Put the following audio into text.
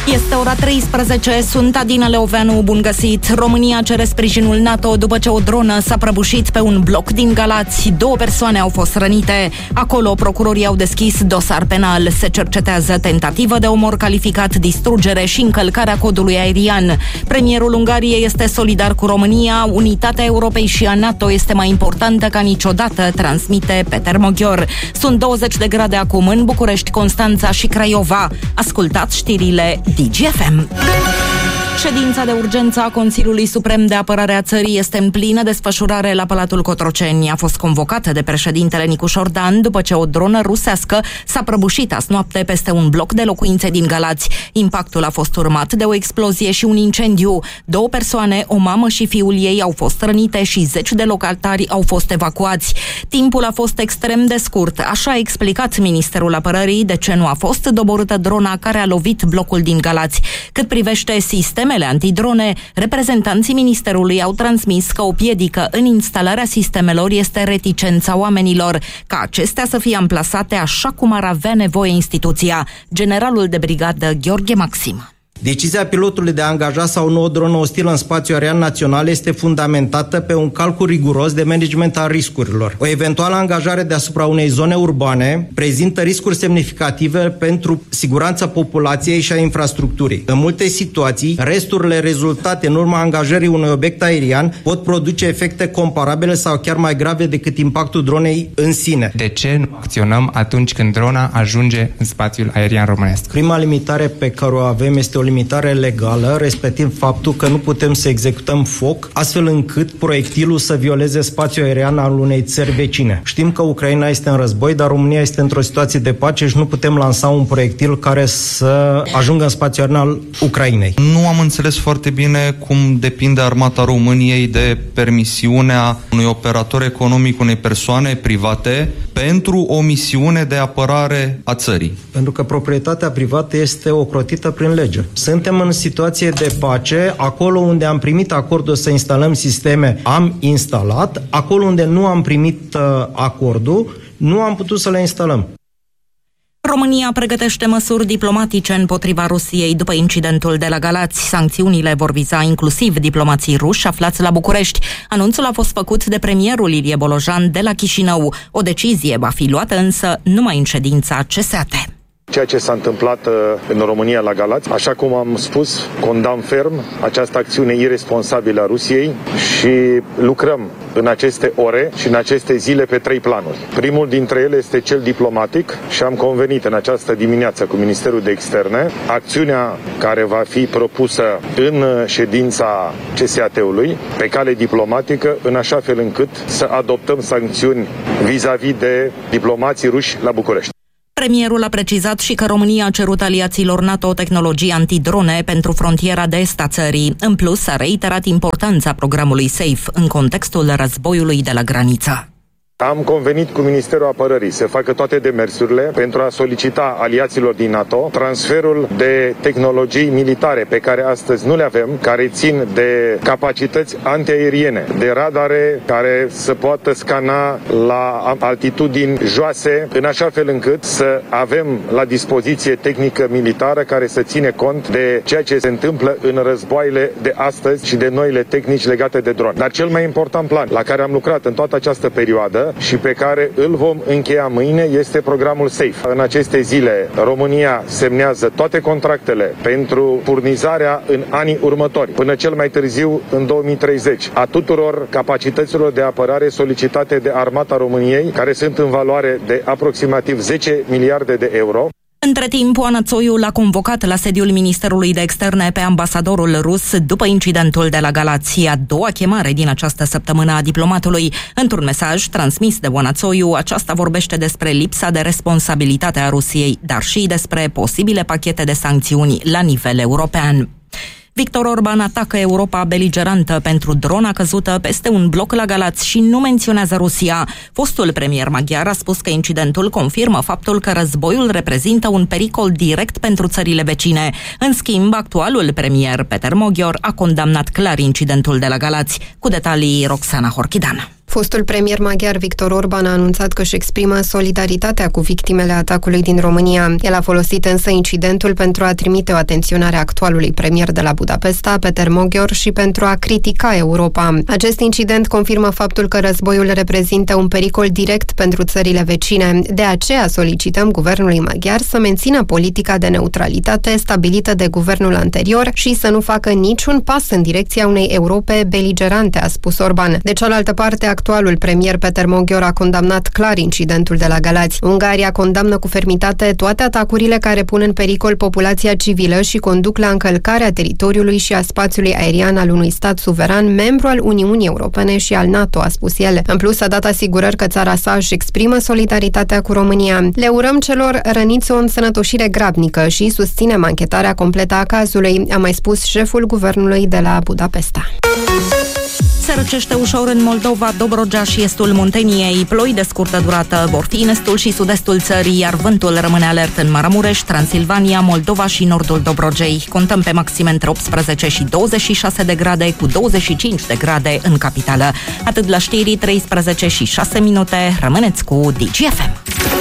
Este ora 13, sunt Adina Leoveanu, bun găsit. România cere sprijinul NATO după ce o dronă s-a prăbușit pe un bloc din Galați. 2 persoane au fost rănite. Acolo procurorii au deschis dosar penal. Se cercetează tentativă de omor calificat, distrugere și încălcarea codului aerian. Premierul Ungariei este solidar cu România. Unitatea Europei și a NATO este mai importantă ca niciodată, transmite Peter Moghior. Sunt 20 de grade acum în București, Constanța și Craiova. Ascultați știrile DGFM. Ședința de urgență a Consiliului Suprem de Apărare a țării este în plină desfășurare la Palatul Cotroceni. A fost convocată de președintele Nicu Șordan după ce o dronă rusească s-a prăbușit azi noapte peste un bloc de locuințe din Galați. Impactul a fost urmat de o explozie și un incendiu. 2 persoane, o mamă și fiul ei, au fost rănite și 10 de locatari au fost evacuați. Timpul a fost extrem de scurt. Așa a explicat Ministerul Apărării de ce nu a fost doborâtă drona care a lovit blocul din Galați. Cât privește sistemele antidrone, reprezentanții Ministerului au transmis că o piedică în instalarea sistemelor este reticența oamenilor, ca acestea să fie amplasate așa cum ar avea nevoie instituția. Generalul de brigadă Gheorghe Maxim. Decizia pilotului de a angaja sau nu o dronă ostilă în spațiul aerian național este fundamentată pe un calcul riguros de management al riscurilor. O eventuală angajare deasupra unei zone urbane prezintă riscuri semnificative pentru siguranța populației și a infrastructurii. În multe situații, resturile rezultate în urma angajării unui obiect aerian pot produce efecte comparabile sau chiar mai grave decât impactul dronei în sine. De ce nu acționăm atunci când drona ajunge în spațiul aerian românesc? Prima limitare pe care o avem este o limitare legală, respectiv faptul că nu putem să executăm foc astfel încât proiectilul să violeze spațiul aerian al unei țări vecine. Știm că Ucraina este în război, dar România este într-o situație de pace și nu putem lansa un proiectil care să ajungă în spațiul aerian al Ucrainei. Nu am înțeles foarte bine cum depinde armata României de permisiunea unui operator economic, unei persoane private, pentru o misiune de apărare a țării. Pentru că proprietatea privată este ocrotită prin lege. Suntem în situație de pace, acolo unde am primit acordul să instalăm sisteme, am instalat, acolo unde nu am primit acordul, nu am putut să le instalăm. România pregătește măsuri diplomatice împotriva Rusiei după incidentul de la Galați. Sancțiunile vor viza inclusiv diplomații ruși aflați la București. Anunțul a fost făcut de premierul Ilie Bolojan de la Chișinău. O decizie va fi luată însă numai în ședința CSAT. Ceea ce s-a întâmplat în România la Galați, așa cum am spus, condamn ferm această acțiune iresponsabilă a Rusiei și lucrăm în aceste ore și în aceste zile pe 3 planuri. Primul dintre ele este cel diplomatic și am convenit în această dimineață cu Ministerul de Externe acțiunea care va fi propusă în ședința CSAT-ului pe cale diplomatică, în așa fel încât să adoptăm sancțiuni vis-a-vis de diplomații ruși la București. Premierul a precizat și că România a cerut aliaților NATO tehnologii antidrone pentru frontiera de est a țării. În plus, a reiterat importanța programului SAFE în contextul războiului de la graniță. Am convenit cu Ministerul Apărării să facă toate demersurile pentru a solicita aliaților din NATO transferul de tehnologii militare pe care astăzi nu le avem, care țin de capacități antiaeriene, de radare care să poată scana la altitudini joase, în așa fel încât să avem la dispoziție tehnică militară care să ține cont de ceea ce se întâmplă în războaiele de astăzi și de noile tehnici legate de dron. Dar cel mai important plan la care am lucrat în toată această perioadă și pe care îl vom încheia mâine este programul SAFE. În aceste zile România semnează toate contractele pentru furnizarea în anii următori, până cel mai târziu în 2030, a tuturor capacităților de apărare solicitate de Armata României, care sunt în valoare de aproximativ 10 miliarde de euro. Între timp, Oana Țoiu l-a convocat la sediul Ministerului de Externe pe ambasadorul rus după incidentul de la Galați, a doua chemare din această săptămână a diplomatului. Într-un mesaj transmis de Oana Țoiu, aceasta vorbește despre lipsa de responsabilitate a Rusiei, dar și despre posibile pachete de sancțiuni la nivel european. Victor Orban atacă Europa beligerantă pentru drona căzută peste un bloc la Galați și nu menționează Rusia. Fostul premier maghiar a spus că incidentul confirmă faptul că războiul reprezintă un pericol direct pentru țările vecine. În schimb, actualul premier Peter Moghior a condamnat clar incidentul de la Galați. Cu detalii, Roxana Horchidan. Fostul premier maghiar Viktor Orban a anunțat că își exprimă solidaritatea cu victimele atacului din România. El a folosit însă incidentul pentru a trimite o atenționare actualului premier de la Budapesta, Peter Moghior, și pentru a critica Europa. Acest incident confirmă faptul că războiul reprezintă un pericol direct pentru țările vecine. De aceea solicităm guvernului maghiar să mențină politica de neutralitate stabilită de guvernul anterior și să nu facă niciun pas în direcția unei Europe beligerante, a spus Orban. De cealaltă parte, actualul premier Peter Moghior a condamnat clar incidentul de la Galați. Ungaria condamnă cu fermitate toate atacurile care pun în pericol populația civilă și conduc la încălcarea teritoriului și a spațiului aerian al unui stat suveran, membru al Uniunii Europene și al NATO, a spus el. În plus, a dat asigurări că țara sa își exprimă solidaritatea cu România. Le urăm celor răniți o însănătoșire grabnică și susținem anchetarea completă a cazului, a mai spus șeful guvernului de la Budapesta. Se răcește ușor în Moldova, Dobrogea și estul Munteniei. Ploi de scurtă durată vor fi în estul și sud-estul țării, iar vântul rămâne alert în Maramureș, Transilvania, Moldova și nordul Dobrogei. Contăm pe maxime între 18 și 26 de grade, cu 25 de grade în capitală. Atât la știri, 13 și 6 minute. Rămâneți cu DGFM.